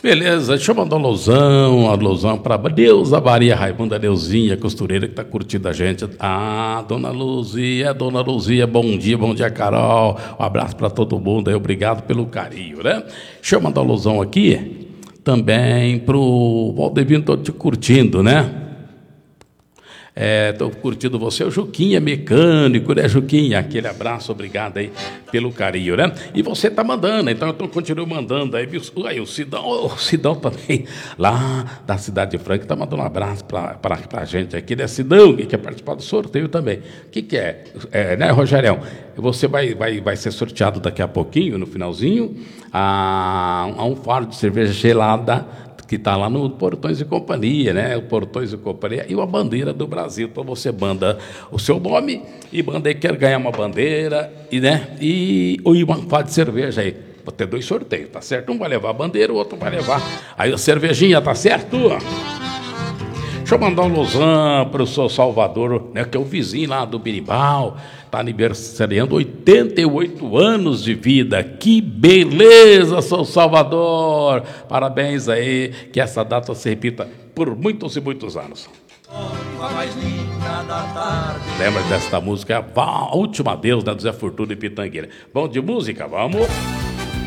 Beleza, deixa eu mandar um alusão para Deusa Maria Raimunda Neuzinha, costureira, que tá curtindo a gente. Ah, Dona Luzia, bom dia, Carol. Um abraço para todo mundo aí, obrigado pelo carinho, né? Deixa eu mandar uma alusão aqui também pro Valdevino, tô te curtindo, né? Estou curtindo você, o Juquinha Mecânico, né, Juquinha? Aquele abraço, obrigado aí pelo carinho, né? E você tá mandando, então eu continuo mandando aí, viu? Aí o Sidão também, lá da cidade de Franca, tá mandando um abraço pra gente aqui, né? Sidão, que quer participar do sorteio também. O que é? Né, Rogério? Você vai ser sorteado daqui a pouquinho, no finalzinho, a um fardo de cerveja gelada, que está lá no Portões e Companhia, né? O Portões e Companhia e uma bandeira do Brasil. Então você manda o seu nome e manda aí, quer ganhar uma bandeira e uma farda de cerveja aí. Vou ter 2 sorteios, tá certo? Um vai levar a bandeira, o outro vai levar aí a cervejinha, tá certo? Deixa eu mandar um alusão para o seu Salvador, né, que é o vizinho lá do Birimbau, está aniversariando 88 anos de vida. Que beleza, seu Salvador! Parabéns aí, que essa data se repita por muitos e muitos anos. Lembra desta música, A Última Deus, né, do Zé Fortuna e Pitangueira. Bom de música, vamos!